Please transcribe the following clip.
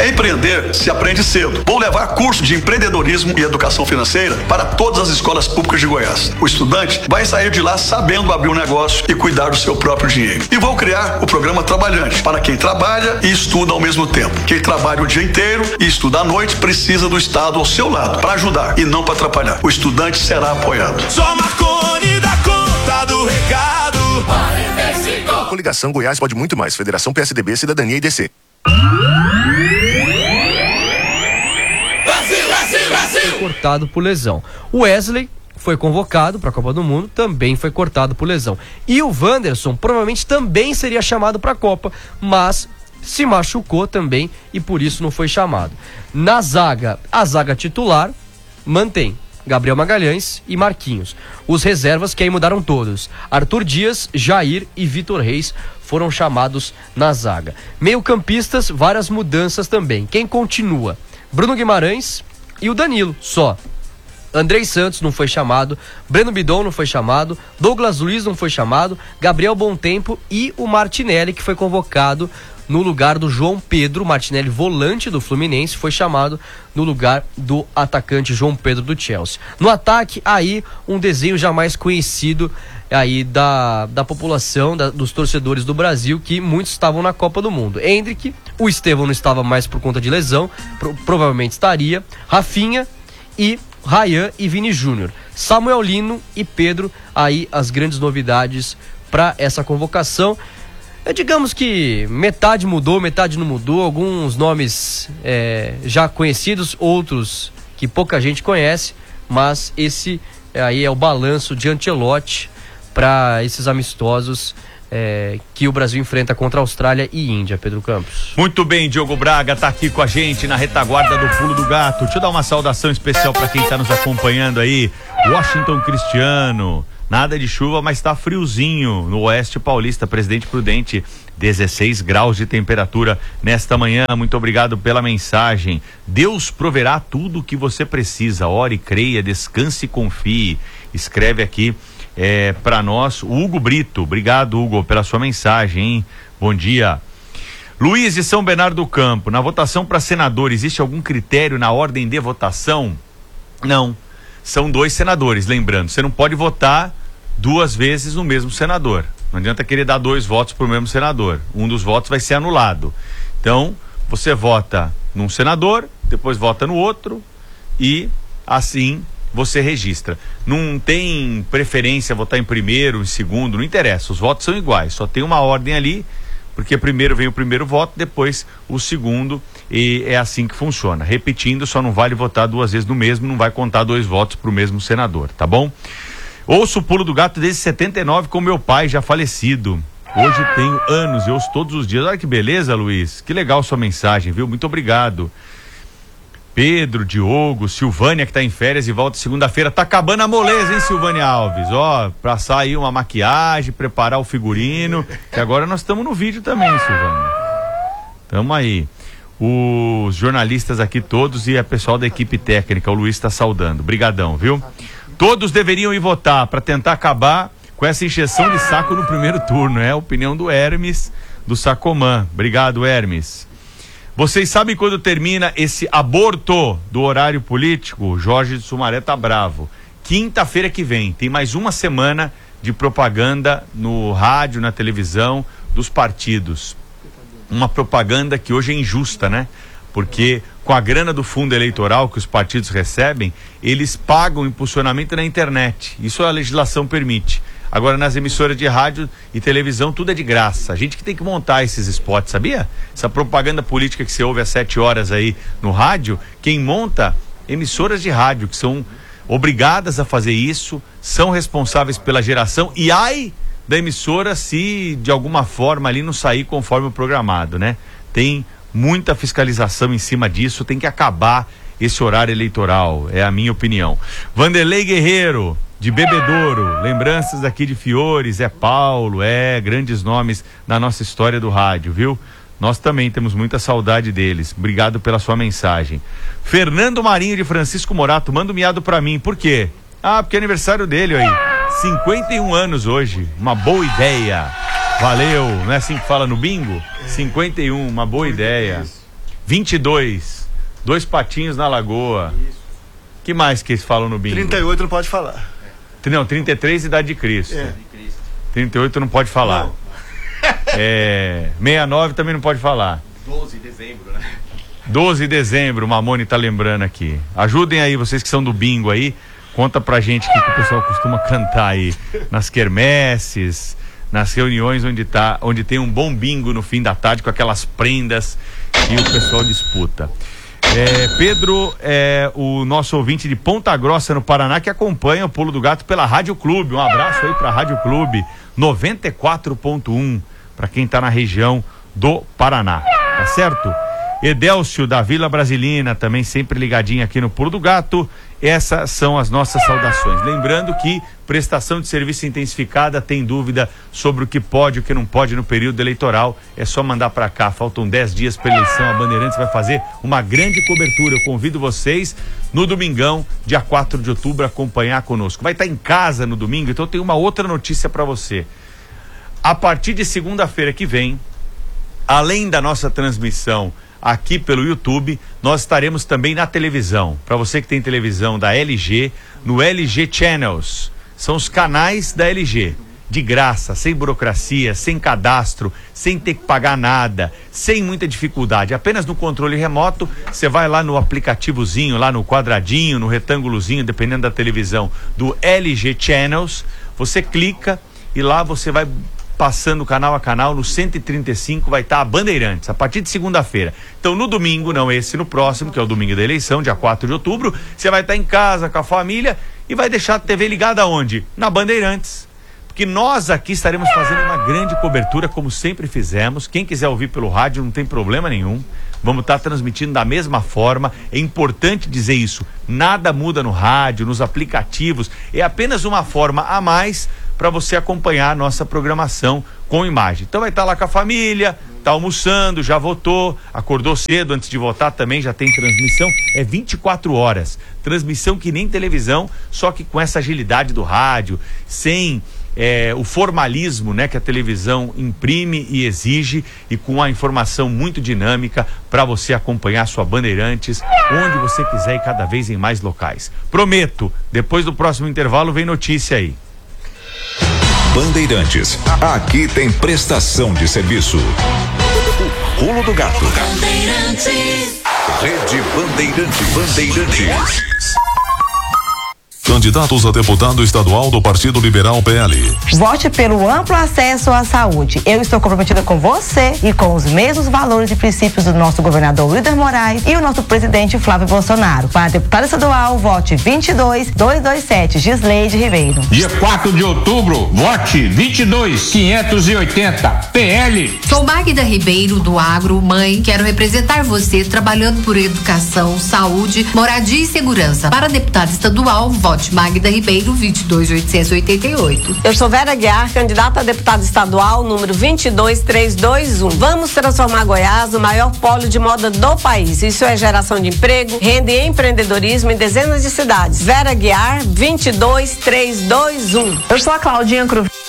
Empreender se aprende cedo. Vou levar curso de empreendedorismo e educação financeira para todas as escolas públicas de Goiás. O estudante vai sair de lá sabendo abrir um negócio e cuidar do seu próprio dinheiro. E vou criar o programa Trabalhante, para quem trabalha e estuda ao mesmo tempo. Quem trabalha o dia inteiro e estuda à noite precisa do Estado ao seu lado, para ajudar e não para atrapalhar. O estudante será apoiado. Só Marconi dá conta do recado. Coligação Goiás pode muito mais. Federação PSDB, Cidadania e DC. Cortado por lesão. O Wesley foi convocado para a Copa do Mundo, também foi cortado por lesão. E o Wanderson provavelmente também seria chamado para a Copa, mas se machucou também e por isso não foi chamado. Na zaga, a zaga titular mantém Gabriel Magalhães e Marquinhos. Os reservas que aí mudaram todos. Arthur Dias, Jair e Vitor Reis foram chamados na zaga. Meio-campistas, várias mudanças também. Quem continua? Bruno Guimarães e o Danilo, só. Andrei Santos não foi chamado, Breno Bidon não foi chamado, Douglas Luiz não foi chamado, Gabriel Bontempo e o Martinelli, que foi convocado no lugar do João Pedro. Martinelli, volante do Fluminense, foi chamado no lugar do atacante João Pedro do Chelsea. No ataque, aí um desenho jamais conhecido aí da população, dos torcedores do Brasil, que muitos estavam na Copa do Mundo. Endrick, o Estevão não estava mais por conta de lesão, provavelmente estaria, Rafinha e Ryan e Vini Júnior. Samuel Lino e Pedro, aí as grandes novidades para essa convocação. Digamos que metade mudou, metade não mudou. Alguns nomes já conhecidos, outros que pouca gente conhece, mas esse aí é o balanço de Ancelotti para esses amistosos que o Brasil enfrenta contra a Austrália e Índia, Pedro Campos. Muito bem, Diogo Braga tá aqui com a gente na retaguarda do Pulo do Gato. Deixa eu dar uma saudação especial para quem tá nos acompanhando aí. Washington Cristiano. Nada de chuva, mas tá friozinho no Oeste Paulista. Presidente Prudente, 16 graus de temperatura nesta manhã. Muito obrigado pela mensagem. Deus proverá tudo o que você precisa. Ore, creia, descanse e confie. Escreve aqui para nós o Hugo Brito. Obrigado, Hugo, pela sua mensagem, hein? Bom dia. Luiz de São Bernardo do Campo. Na votação para senador, existe algum critério na ordem de votação? Não. São 2 senadores, lembrando. Você não pode votar 2 vezes no mesmo senador. Não adianta querer dar 2 votos para o mesmo senador. Um dos votos vai ser anulado. Então, você vota num senador, depois vota no outro e assim você registra. Não tem preferência votar em primeiro, em segundo, não interessa. Os votos são iguais, só tem uma ordem ali, porque primeiro vem o primeiro voto, depois o segundo, e é assim que funciona. Repetindo, só não vale votar 2 vezes no mesmo, não vai contar 2 votos para o mesmo senador, tá bom? Ouço o Pulo do Gato desde 79 com meu pai já falecido. Hoje tenho anos e ouço todos os dias. Olha que beleza, Luiz. Que legal sua mensagem, viu? Muito obrigado. Pedro, Diogo, Silvânia, que tá em férias e volta segunda-feira. Tá acabando a moleza, hein, Silvânia Alves? Ó, pra sair uma maquiagem, preparar o figurino, que agora nós estamos no vídeo também, Silvânia. Tamo aí. Os jornalistas aqui todos e a pessoal da equipe técnica, o Luiz tá saudando. Brigadão, viu? Todos deveriam ir votar para tentar acabar com essa encheção de saco no primeiro turno. É a opinião do Hermes, do Sacomã. Obrigado, Hermes. Vocês sabem quando termina esse aborto do horário político? Jorge de Sumaré tá bravo. Quinta-feira que vem, tem mais uma semana de propaganda no rádio, na televisão, dos partidos. Uma propaganda que hoje é injusta, né? Porque com a grana do fundo eleitoral que os partidos recebem, eles pagam impulsionamento na internet. Isso a legislação permite. Agora, nas emissoras de rádio e televisão, tudo é de graça. A gente que tem que montar esses spots, sabia? Essa propaganda política que você ouve às 7 horas aí no rádio, quem monta, emissoras de rádio, que são obrigadas a fazer isso, são responsáveis pela geração, e ai da emissora se de alguma forma ali não sair conforme o programado, né? Tem muita fiscalização em cima disso, tem que acabar esse horário eleitoral, é a minha opinião. Vanderlei Guerreiro, de Bebedouro, lembranças aqui de Fiores, Paulo, grandes nomes na nossa história do rádio, viu? Nós também temos muita saudade deles. Obrigado pela sua mensagem. Fernando Marinho de Francisco Morato, manda um miado pra mim. Por quê? Porque é aniversário dele aí. 51 anos hoje. Uma boa ideia. Valeu. Não é assim que fala no bingo? 51, uma boa ideia. 22. 2 patinhos na lagoa. Que mais que eles falam no bingo? 38 não pode falar. Não, 33, idade de Cristo. 38 não pode falar. Não. 69 também não pode falar. 12 de dezembro, né? 12 de dezembro, o Mamone tá lembrando aqui. Ajudem aí, vocês que são do bingo aí. Conta pra gente o que o pessoal costuma cantar aí. Nas quermesses, nas reuniões onde tem um bom bingo no fim da tarde com aquelas prendas que o pessoal disputa. Pedro é o nosso ouvinte de Ponta Grossa, no Paraná, que acompanha o Pulo do Gato pela Rádio Clube. Um abraço aí pra Rádio Clube 94.1 para quem tá na região do Paraná, tá certo? Edélcio da Vila Brasilina, também sempre ligadinho aqui no Pulo do Gato. Essas são as nossas saudações. Lembrando que prestação de serviço intensificada, tem dúvida sobre o que pode e o que não pode no período eleitoral, é só mandar para cá. Faltam 10 dias para eleição, a Bandeirantes vai fazer uma grande cobertura. Eu convido vocês no domingão, dia 4 de outubro, a acompanhar conosco. Vai estar em casa no domingo, então tem uma outra notícia para você. A partir de segunda-feira que vem, além da nossa transmissão aqui pelo YouTube, nós estaremos também na televisão. Para você que tem televisão da LG, no LG Channels. São os canais da LG. De graça, sem burocracia, sem cadastro, sem ter que pagar nada, sem muita dificuldade. Apenas no controle remoto, você vai lá no aplicativozinho, lá no quadradinho, no retângulozinho, dependendo da televisão, do LG Channels. Você clica e lá você vai passando canal a canal. No 135 vai estar a Bandeirantes, a partir de segunda-feira. Então no domingo, não esse, no próximo, que é o domingo da eleição, dia 4 de outubro, você vai estar em casa com a família e vai deixar a TV ligada aonde? Na Bandeirantes. Porque nós aqui estaremos fazendo uma grande cobertura, como sempre fizemos. Quem quiser ouvir pelo rádio não tem problema nenhum. Vamos estar transmitindo da mesma forma. É importante dizer isso. Nada muda no rádio, nos aplicativos. É apenas uma forma a mais para você acompanhar a nossa programação com imagem. Então vai estar lá com a família, tá almoçando, já votou, acordou cedo antes de votar também, já tem transmissão. É 24 horas. Transmissão que nem televisão, só que com essa agilidade do rádio, sem o formalismo, né, que a televisão imprime e exige, e com a informação muito dinâmica para você acompanhar sua Bandeirantes onde você quiser e cada vez em mais locais. Prometo, depois do próximo intervalo vem notícia aí. Bandeirantes, aqui tem prestação de serviço. O Pulo do Gato. Bandeirantes. Rede Bandeirantes. Candidatos a deputado estadual do Partido Liberal PL. Vote pelo amplo acesso à saúde. Eu estou comprometida com você e com os mesmos valores e princípios do nosso governador Wilder Moraes e o nosso presidente Flávio Bolsonaro. Para deputado estadual, vote 22227, Gisleide Ribeiro. Dia 4 de outubro, vote 22580, PL. Sou Magda Ribeiro, do Agro Mãe. Quero representar você trabalhando por educação, saúde, moradia e segurança. Para deputado estadual, vote Magda Ribeiro, 22888. Eu sou Vera Guiar, candidata a deputada estadual, número 22321. Vamos transformar Goiás no maior polo de moda do país. Isso é geração de emprego, renda e empreendedorismo em dezenas de cidades. Vera Guiar, 22321. Eu sou a Claudinha Cruz.